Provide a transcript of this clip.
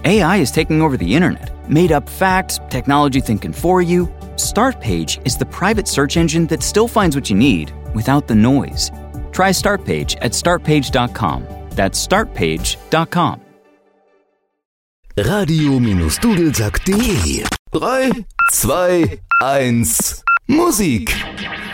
AI is taking over the internet. Made up facts, technology thinking for you. Startpage is the private search engine that still finds what you need without the noise. Try Startpage at startpage.com. That's startpage.com. Radio-Dudelsack.de 3, 2, 1 Musik.